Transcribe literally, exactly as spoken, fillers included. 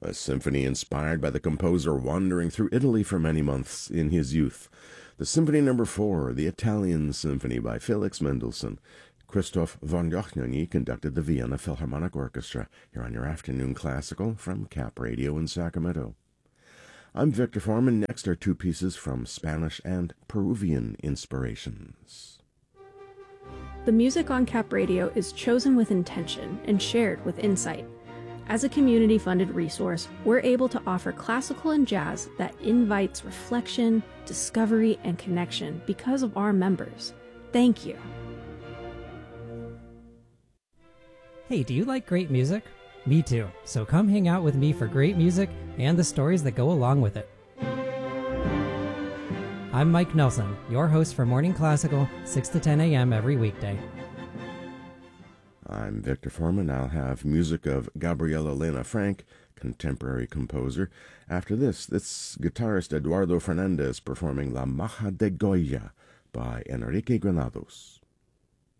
a symphony inspired by the composer wandering through Italy for many months in his youth. The Symphony Number Four, the Italian Symphony by Felix Mendelssohn. Christoph von Jochniony conducted the Vienna Philharmonic Orchestra here on your Afternoon Classical from Cap Radio in Sacramento. I'm Victor Foreman. Next are two pieces from Spanish and Peruvian inspirations. The music on Cap Radio is chosen with intention and shared with insight. As a community-funded resource, we're able to offer classical and jazz that invites reflection, discovery, and connection because of our members. Thank you. Hey, do you like great music? Me too. So come hang out with me for great music and the stories that go along with it. I'm Mike Nelson, your host for Morning Classical, six to ten a.m. every weekday. I'm Victor Foreman. I'll have music of Gabriela Lena Frank, contemporary composer. After this, this guitarist Eduardo Fernandez performing La Maja de Goya by Enrique Granados.